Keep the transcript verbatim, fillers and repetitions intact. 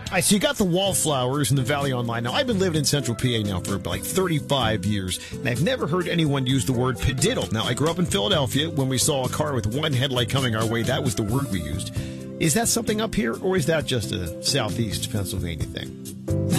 All right, so you got the wallflowers in the Valley Online. Now, I've been living in Central P A now for like thirty-five years, and I've never heard anyone use the word padiddle. Now, I grew up in Philadelphia. When we saw a car with one headlight coming our way, that was the word we used. Is that something up here, or is that just a southeast Pennsylvania thing?